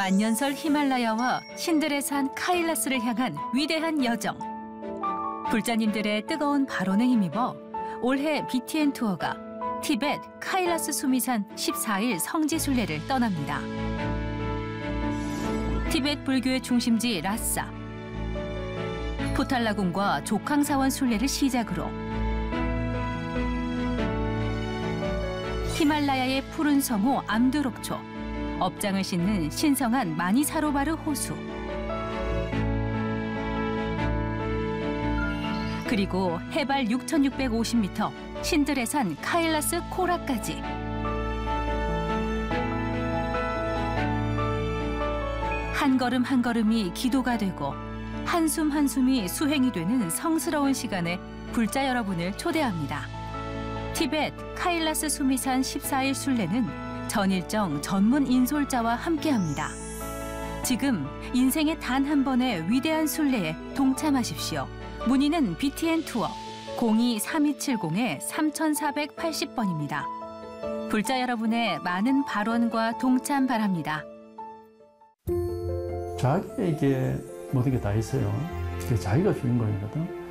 만년설 히말라야와 신들의 산 카일라스를 향한 위대한 여정. 불자님들의 뜨거운 발언에 힘입어 올해 BTN 투어가 티벳 카일라스 수미산 14일 성지 순례를 떠납니다. 티벳 불교의 중심지 라싸. 포탈라군과 조캉사원 순례를 시작으로 히말라야의 푸른 성호 암드록초, 업장을 싣는 신성한 마니사로바르 호수, 그리고 해발 6,650m 신들의 산 카일라스 코라까지. 한 걸음 한 걸음이 기도가 되고 한숨 한숨이 수행이 되는 성스러운 시간에 불자 여러분을 초대합니다. 티벳 카일라스 수미산 14일 순례는 전 일정 전문 인솔자와 함께합니다. 지금 인생의 단 한 번의 위대한 순례에 동참하십시오. 문의는 BTN 투어 02-3270-3480번입니다. 불자 여러분의 많은 발언과 동참 바랍니다. 자기에게 모든 게 다 있어요. 자기가 주인공이거든.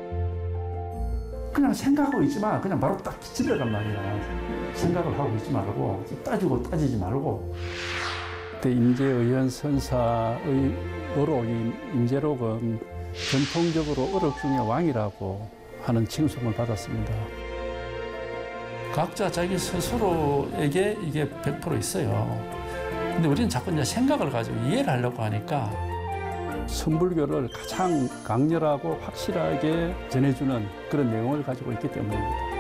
그냥 생각하고 있지 마. 그냥 바로 딱 집에 간 말이야. 생각을 하고 있지 말고 따지고 따지지 말고. 그때 임재의원 선사의 어록인 임재록은 전통적으로 어록 중의 왕이라고 하는 칭송을 받았습니다. 각자 자기 스스로에게 이게 100% 있어요. 근데 우리는 자꾸 이제 생각을 가지고 이해를 하려고 하니까 선불교를 가장 강렬하고 확실하게 전해주는 그런 내용을 가지고 있기 때문입니다.